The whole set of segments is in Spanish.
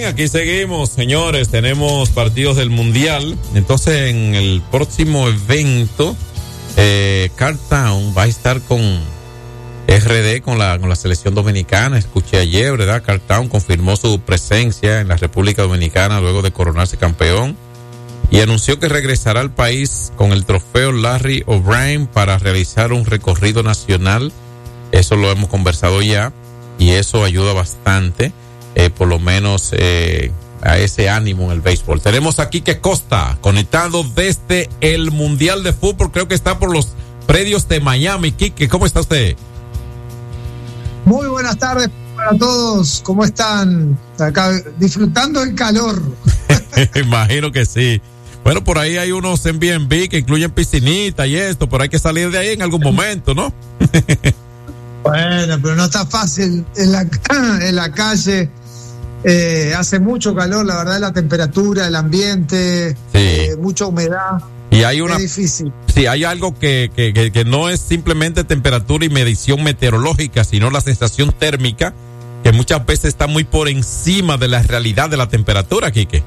aquí seguimos, señores. Tenemos partidos del Mundial. Entonces, en el próximo evento, Cartown va a estar con RD, con la selección dominicana. Escuché ayer, ¿verdad? Cartown confirmó su presencia en la República Dominicana luego de coronarse campeón y anunció que regresará al país con el trofeo Larry O'Brien para realizar un recorrido nacional. Eso lo hemos conversado ya y eso ayuda bastante, por lo menos a ese ánimo en el béisbol. Tenemos a Quique Costa conectado desde el Mundial de Fútbol. Creo que está por los predios de Miami. Quique, ¿cómo está usted? Muy buenas tardes para todos. ¿Cómo están? Acá disfrutando el calor. Imagino que sí. Bueno, por ahí hay unos Airbnb que incluyen piscinita y esto, pero hay que salir de ahí en algún momento, ¿no? Bueno, pero no está fácil en la calle. Hace mucho calor, la verdad, la temperatura, el ambiente, sí. Mucha humedad. Y hay es difícil. Sí, hay algo que no es simplemente temperatura y medición meteorológica, sino la sensación térmica, que muchas veces está muy por encima de la realidad de la temperatura, Quique.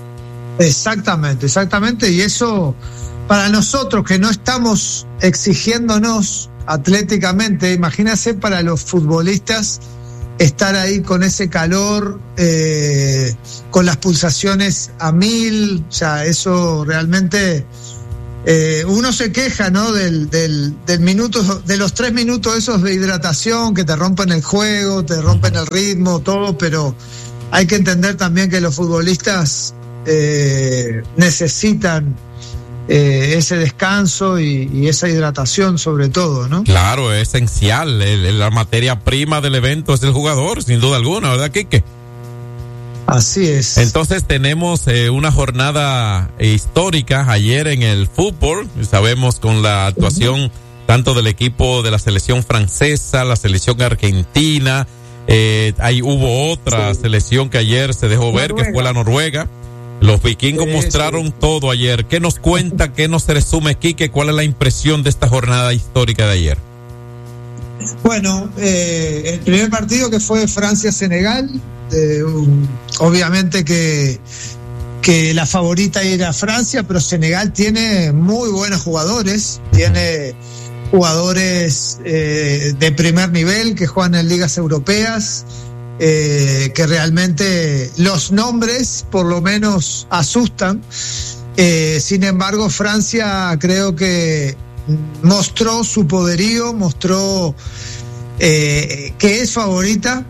Exactamente, y eso para nosotros que no estamos exigiéndonos atléticamente, imagínense para los futbolistas estar ahí con ese calor, con las pulsaciones a 1000, o sea, eso realmente uno se queja, ¿no? del minuto, de los 3 minutos esos de hidratación que te rompen el juego, te rompen el ritmo, todo, pero hay que entender también que los futbolistas necesitan ese descanso y esa hidratación sobre todo, ¿no? Claro, es esencial. La materia prima del evento es el jugador, sin duda alguna, ¿verdad, Quique? Así es. Entonces tenemos una jornada histórica ayer en el fútbol. Sabemos con la actuación tanto del equipo de la selección francesa, la selección argentina. Hubo otra selección que ayer se dejó ver, que fue la Noruega. Los vikingos mostraron todo ayer. ¿Qué nos cuenta, qué nos resume, Quique? ¿Cuál es la impresión de esta jornada histórica de ayer? Bueno, el primer partido que fue Francia-Senegal, obviamente que la favorita era Francia, pero Senegal tiene muy buenos jugadores, tiene jugadores de primer nivel que juegan en ligas europeas, que realmente los nombres por lo menos asustan. Sin embargo, Francia creo que mostró su poderío, mostró que es favorita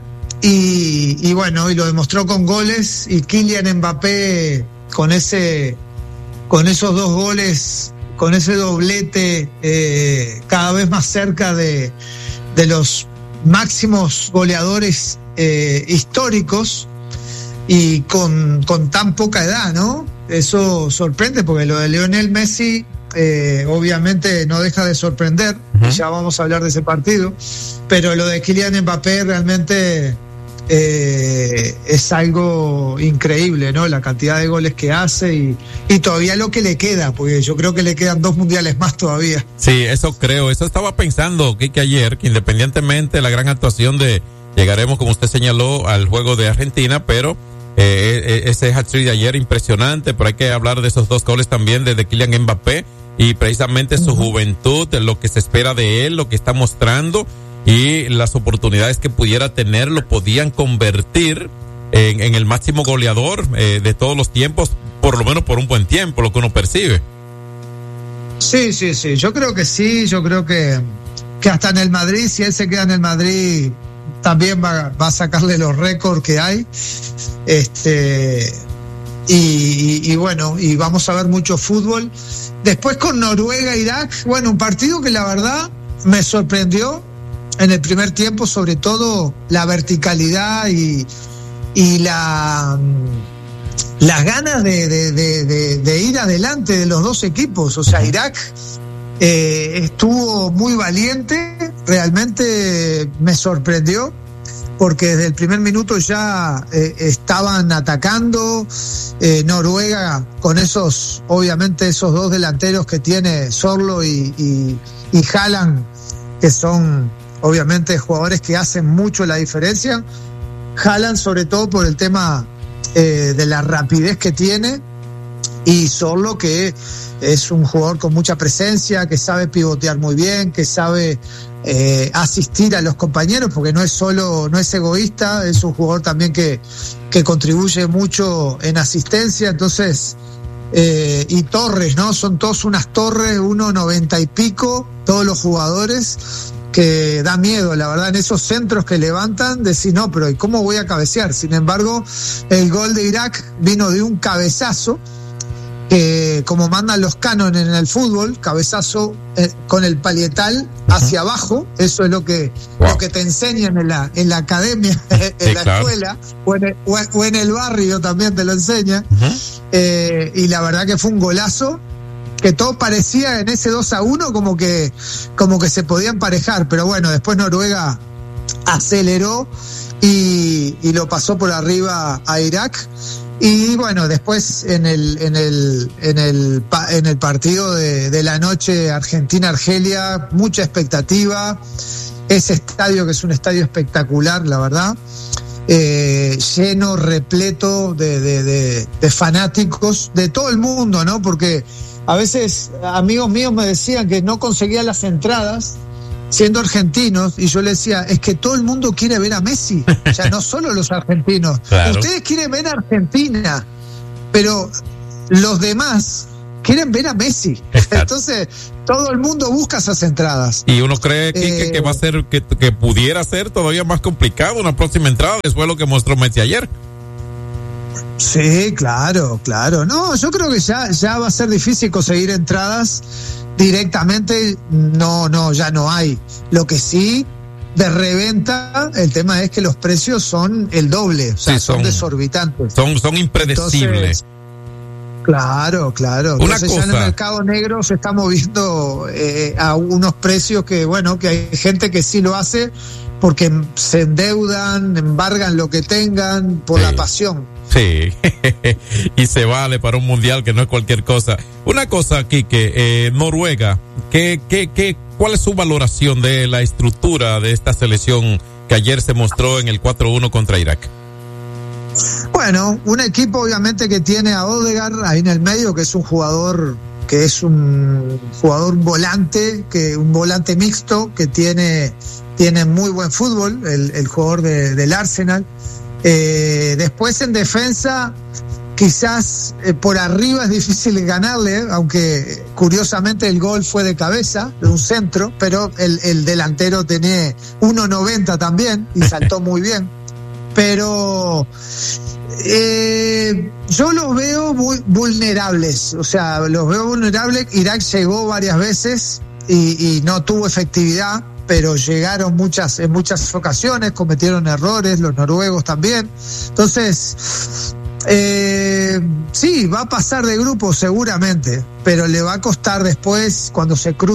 y bueno, y lo demostró con goles, y Kylian Mbappé con esos 2 goles, con ese doblete, cada vez más cerca de los máximos goleadores históricos, y con tan poca edad, ¿no? Eso sorprende, porque lo de Lionel Messi obviamente no deja de sorprender, y ya vamos a hablar de ese partido, pero lo de Kylian Mbappé realmente es algo increíble, ¿no? La cantidad de goles que hace y todavía lo que le queda, porque yo creo que le quedan 2 mundiales más todavía. Sí, eso creo, eso estaba pensando, que ayer, que independientemente de la gran actuación llegaremos, como usted señaló, al juego de Argentina, pero ese hat-trick de ayer impresionante, pero hay que hablar de esos 2 goles también de Kylian Mbappé, y precisamente su juventud, lo que se espera de él, lo que está mostrando, y las oportunidades que pudiera tener lo podían convertir en el máximo goleador de todos los tiempos, por lo menos por un buen tiempo, lo que uno percibe. Sí, yo creo que sí, yo creo que hasta en el Madrid, si él se queda en el Madrid, también va a sacarle los récords que hay, y bueno, y vamos a ver mucho fútbol. Después con Noruega-Irak, bueno, un partido que la verdad me sorprendió en el primer tiempo, sobre todo la verticalidad y las ganas de ir adelante de los 2 equipos. O sea, Irak estuvo muy valiente, realmente me sorprendió, porque desde el primer minuto ya estaban atacando. Noruega, con obviamente esos 2 delanteros que tiene Sorlo y Haaland, que son obviamente jugadores que hacen mucho la diferencia. Haaland sobre todo por el tema de la rapidez que tiene, y Zorlo, que es un jugador con mucha presencia, que sabe pivotear muy bien, que sabe asistir a los compañeros, porque no es egoísta, es un jugador también que contribuye mucho en asistencia. Entonces, y torres, ¿no? Son todos unas torres, 1.90 y pico, todos los jugadores, que da miedo, la verdad, en esos centros que levantan, decís, no, pero ¿y cómo voy a cabecear? Sin embargo, el gol de Irak vino de un cabezazo, que como mandan los cánones en el fútbol, cabezazo con el palietal hacia abajo. Eso es lo que te enseñan en la academia, en la escuela, o en el barrio también te lo enseñan. Y la verdad que fue un golazo, que todo parecía en ese 2-1 como que se podía emparejar, pero bueno, después Noruega aceleró y lo pasó por arriba a Irak. Y bueno, después en el partido de la noche, Argentina-Argelia, mucha expectativa. Ese estadio, que es un estadio espectacular, la verdad, lleno, repleto de fanáticos de todo el mundo, ¿no? Porque a veces amigos míos me decían que no conseguían las entradas siendo argentinos, y yo le decía, es que todo el mundo quiere ver a Messi, o sea, no solo los argentinos. Claro. Ustedes quieren ver a Argentina, pero los demás quieren ver a Messi. Entonces, todo el mundo busca esas entradas. Y uno cree que va a ser, que pudiera ser todavía más complicado una próxima entrada, después de lo que mostró Messi ayer. Sí, claro. No, yo creo que ya va a ser difícil conseguir entradas directamente. No, ya no hay. Lo que sí, de reventa, el tema es que los precios son el doble, o sea, sí, son desorbitantes. Son impredecibles. Entonces, claro. Entonces ya en el mercado negro se está moviendo a unos precios que, bueno, que hay gente que sí lo hace porque se endeudan, embargan lo que tengan por la pasión. Sí, y se vale para un mundial, que no es cualquier cosa. Una cosa, Quique, Noruega, ¿cuál es su valoración de la estructura de esta selección que ayer se mostró en el 4-1 contra Irak? Bueno, un equipo obviamente que tiene a Odegaard ahí en el medio, que es un jugador volante, un volante mixto, que tiene muy buen fútbol, el jugador del Arsenal. Después en defensa, quizás por arriba es difícil ganarle, aunque curiosamente el gol fue de cabeza, de un centro, pero el delantero tenía 1.90 también y saltó muy bien. Pero yo los veo muy vulnerables, Irak llegó varias veces y no tuvo efectividad, pero llegaron en muchas ocasiones, cometieron errores, los noruegos también. Entonces, sí, va a pasar de grupo seguramente, pero le va a costar después, cuando se cruce